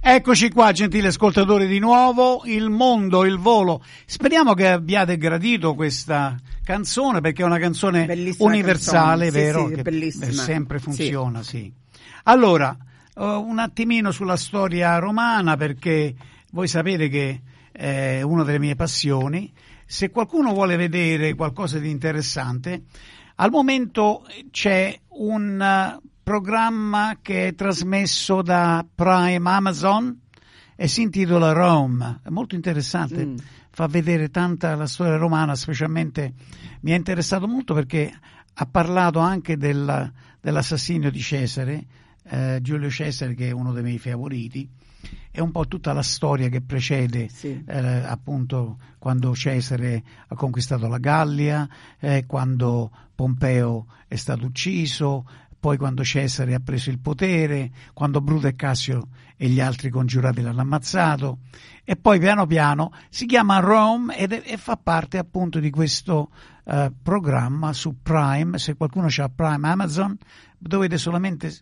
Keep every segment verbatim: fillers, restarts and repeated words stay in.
Eccoci qua, gentili ascoltatori, di nuovo Il mondo, il volo. Speriamo che abbiate gradito questa canzone, perché è una canzone bellissima universale, canzone. vero? Sì, sì, che bellissima. sempre funziona, sì. sì. Allora, uh, un attimino sulla storia romana, perché voi sapete che è una delle mie passioni. Se qualcuno vuole vedere qualcosa di interessante, al momento c'è un uh, programma che è trasmesso da Prime Amazon e si intitola Rome. È molto interessante, mm. fa vedere tanta la storia romana, specialmente mi è interessato molto perché ha parlato anche del, dell'assassinio di Cesare, eh, Giulio Cesare, che è uno dei miei favoriti. È un po' tutta la storia che precede, sì. eh, appunto quando Cesare ha conquistato la Gallia, eh, quando Pompeo è stato ucciso, poi quando Cesare ha preso il potere, quando Bruto e Cassio e gli altri congiurati l'hanno ammazzato, e poi piano piano si chiama Rome ed è, e fa parte appunto di questo uh, programma su Prime. Se qualcuno ha Prime Amazon, dovete solamente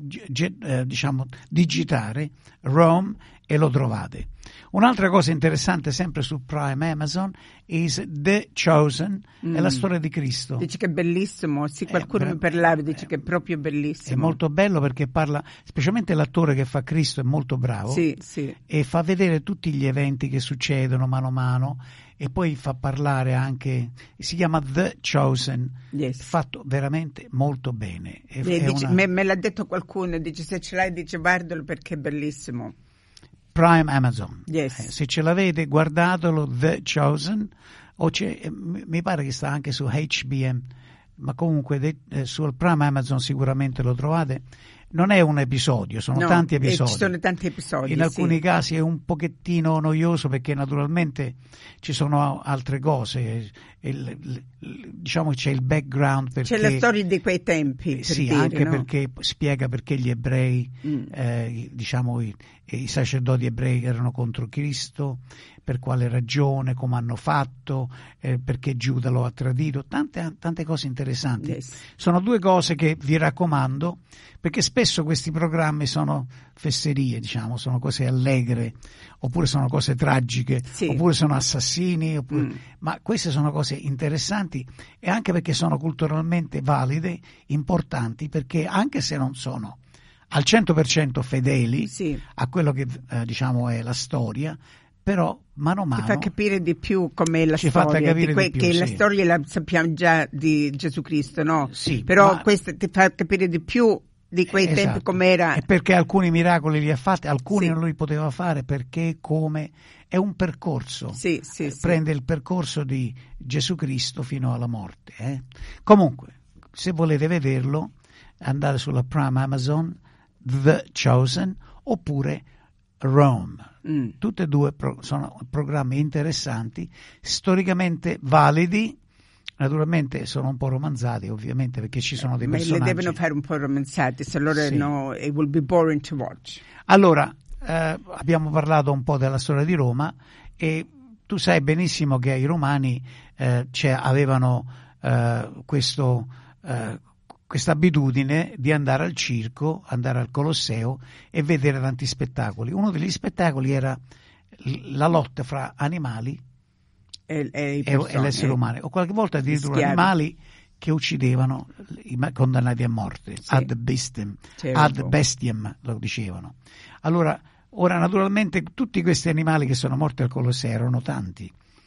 eh, diciamo digitare Rome e lo trovate. Un'altra cosa interessante sempre su Prime Amazon is The Chosen, mm. è la storia di Cristo. Dice che è bellissimo, sì, qualcuno mi parlava, dice che è proprio bellissimo. È molto bello perché parla, specialmente l'attore che fa Cristo è molto bravo, sì, sì. e fa vedere tutti gli eventi che succedono mano a mano, e poi fa parlare anche, si chiama The Chosen, yes. fatto veramente molto bene. È, e è dice, una... me, me l'ha detto qualcuno, dice se ce l'hai, dice guardalo perché è bellissimo. Prime Amazon, yes. eh, se ce l'avete guardatelo, The Chosen, o c'è, eh, mi pare che sta anche su H B M, ma comunque de, eh, sul Prime Amazon sicuramente lo trovate. Non è un episodio, sono no, tanti episodi. Ci sono tanti episodi. In alcuni sì. casi è un pochettino noioso perché naturalmente ci sono altre cose. Il, il, diciamo che c'è il background perché, c'è la storia di quei tempi. Per sì, dire, anche no? perché spiega perché gli ebrei, mm. eh, diciamo i, i sacerdoti ebrei erano contro Cristo, per quale ragione, come hanno fatto, eh, perché Giuda lo ha tradito, tante, tante cose interessanti. Yes. Sono due cose che vi raccomando, perché spesso questi programmi sono fesserie, diciamo, sono cose allegre, oppure sono cose tragiche, sì. oppure sono assassini, oppure... Mm. ma queste sono cose interessanti, e anche perché sono culturalmente valide, importanti, perché anche se non sono al cento per cento fedeli sì. a quello che eh, diciamo è la storia, però mano a mano ti fa capire di più com'è la ci storia, capire di que- di più, che sì. la storia la sappiamo già di Gesù Cristo, no? Sì, però ma... questo ti fa capire di più di quei esatto. tempi com'era. E perché alcuni miracoli li ha fatti, alcuni sì. non li poteva fare, perché come è un percorso, sì, sì, eh, prende sì. il percorso di Gesù Cristo fino alla morte. Eh? Comunque, se volete vederlo, andate sulla Prime Amazon, The Chosen, oppure Rome. Mm. Tutte e due pro- sono programmi interessanti, storicamente validi. Naturalmente sono un po' romanzati, ovviamente, perché ci sono dei ma personaggi. Ma li devono fare un po' romanzati, se allora sì. no, it will be boring to watch. Allora, eh, abbiamo parlato un po' della storia di Roma, e tu sai benissimo che i romani eh, cioè, avevano eh, questo, eh, questa abitudine di andare al circo, andare al Colosseo e vedere tanti spettacoli. Uno degli spettacoli era la lotta fra animali E, e, e, e l'essere umano, o qualche volta addirittura animali che uccidevano i condannati a morte, sì. ad bestiam, ad bestiam lo dicevano. Allora, ora naturalmente tutti questi animali che sono morti al Colosseo erano tanti,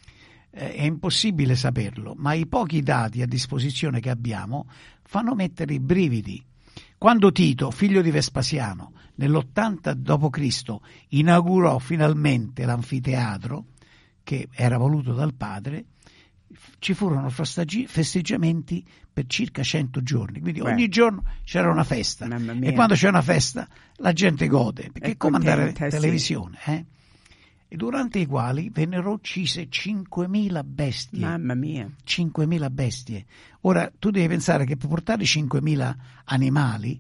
eh, è impossibile saperlo, ma i pochi dati a disposizione che abbiamo fanno mettere i brividi. Quando Tito, figlio di Vespasiano, nell'ottanta dopo Cristo inaugurò finalmente l'anfiteatro che era voluto dal padre, ci furono festeggiamenti per circa cento giorni, quindi Beh. ogni giorno c'era una festa, e quando c'è una festa la gente gode, perché è come andare in televisione, sì. eh? E durante i quali vennero uccise cinquemila bestie. Mamma mia. cinquemila bestie. Ora tu devi pensare che per portare cinquemila animali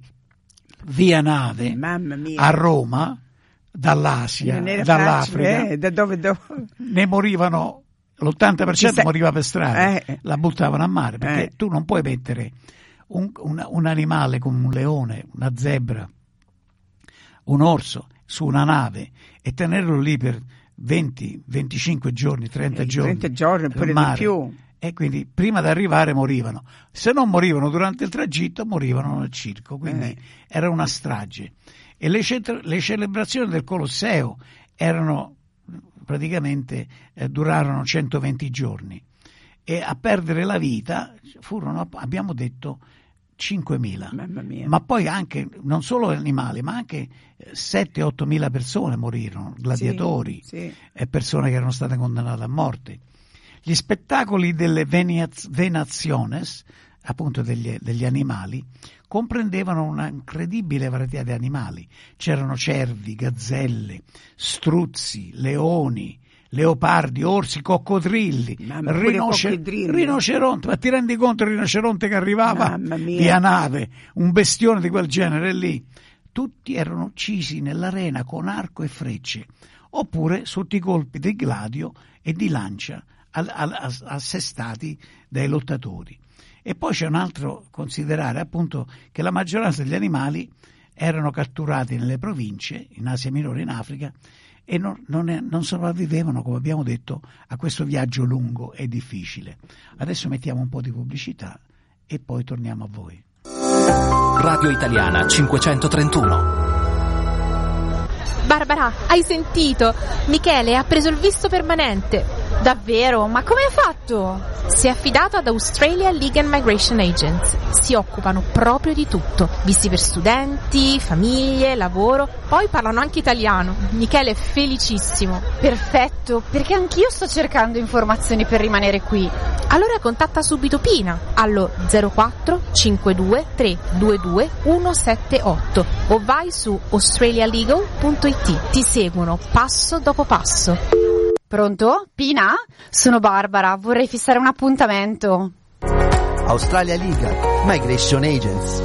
via nave Mamma mia. a Roma, dall'Asia, dall'Africa, facile, eh? da dove, dove ne morivano l'ottanta per cento, moriva per strada, eh. la buttavano a mare, perché eh. tu non puoi mettere un, un, un animale come un leone, una zebra, un orso su una nave e tenerlo lì per venti, venticinque giorni, trenta eh, giorni. trenta giorni, pure di più. E quindi prima di arrivare morivano. Se non morivano durante il tragitto, morivano nel circo. Quindi eh. era una strage. E le, cet- le celebrazioni del Colosseo erano praticamente eh, durarono centoventi giorni. E a perdere la vita furono, abbiamo detto, cinquemila. Mamma mia. Ma poi anche, non solo animali, ma anche sette otto mila persone morirono, gladiatori sì, sì. e persone che erano state condannate a morte. Gli spettacoli delle Venaz- Venaciones, appunto degli, degli animali, comprendevano una incredibile varietà di animali. C'erano cervi, gazzelle, struzzi, leoni, leopardi, orsi, coccodrilli, rinocer- rinoceronte. Ma ti rendi conto il rinoceronte che arrivava via nave, un bestione di quel genere lì? Tutti erano uccisi nell'arena con arco e frecce, oppure sotto i colpi di gladio e di lancia assestati dai lottatori. E poi c'è un altro considerare, appunto, che la maggioranza degli animali erano catturati nelle province, in Asia Minore, in Africa, e non, non, è, non sopravvivevano, come abbiamo detto, a questo viaggio lungo e difficile. Adesso mettiamo un po' di pubblicità e poi torniamo a voi. Radio Italiana cinquecentotrentuno. Barbara, hai sentito? Michele ha preso il visto permanente. Davvero? Ma come hai fatto? Si è affidato ad Australia Legal and Migration Agents. Si occupano proprio di tutto. Visti per studenti, famiglie, lavoro. Poi parlano anche italiano. Michele è felicissimo. Perfetto, perché anch'io sto cercando informazioni per rimanere qui. Allora contatta subito Pina allo zero quattro cinque due tre due due uno sette otto o vai su australialegal punto it. Ti seguono passo dopo passo. Pronto? Pina? Sono Barbara, vorrei fissare un appuntamento. Australia Legal Migration Agents.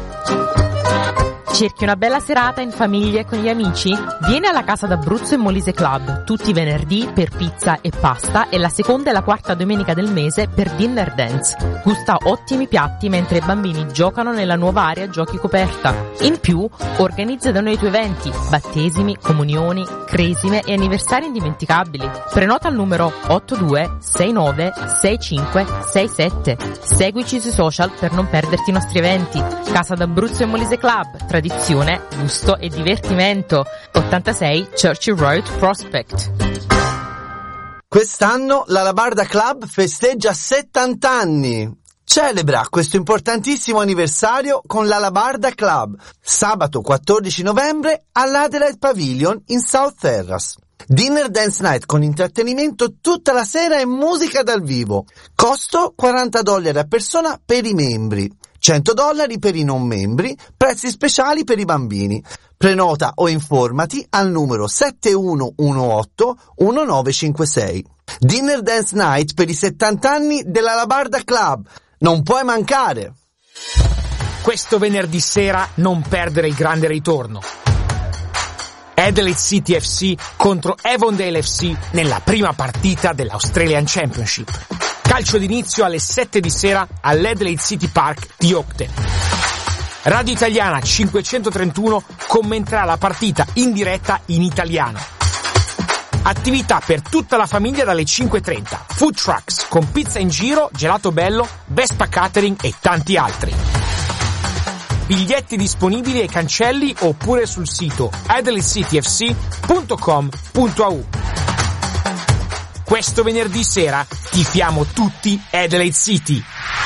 Cerchi una bella serata in famiglia e con gli amici? Vieni alla Casa d'Abruzzo e Molise Club, tutti i venerdì per pizza e pasta e la seconda e la quarta domenica del mese per dinner dance. Gusta ottimi piatti mentre i bambini giocano nella nuova area giochi coperta. In più, organizza da noi i tuoi eventi, battesimi, comunioni, cresime e anniversari indimenticabili. Prenota al numero otto due sei nove sei cinque sei sette. Seguici sui social per non perderti i nostri eventi. Casa d'Abruzzo e Molise Club, tradizione, gusto e divertimento. ottantasei Churchill Road, Prospect. Quest'anno la Labarda Club festeggia settanta anni. Celebra questo importantissimo anniversario con la Labarda Club, sabato quattordici novembre all'Adelaide Pavilion in South Terrace. Dinner Dance Night con intrattenimento tutta la sera e musica dal vivo. Costo quaranta dollari a persona per i membri, cento dollari per i non membri, prezzi speciali per i bambini. Prenota o informati al numero sette uno uno otto uno nove cinque sei. Dinner Dance Night per i settanta anni della Labarda Club. Non puoi mancare! Questo venerdì sera non perdere il grande ritorno. Adelaide City F C contro Avondale F C nella prima partita dell'Australian Championship. Calcio d'inizio alle sette di sera all'Adelaide City Park di Oakden. Radio Italiana cinquecentotrentuno commenterà la partita in diretta in italiano. Attività per tutta la famiglia dalle cinque e trenta. Food trucks con pizza in giro, gelato bello, Vespa Catering e tanti altri. Biglietti disponibili ai cancelli oppure sul sito adelaide city f c punto com punto a u. Questo venerdì sera tifiamo tutti Adelaide City.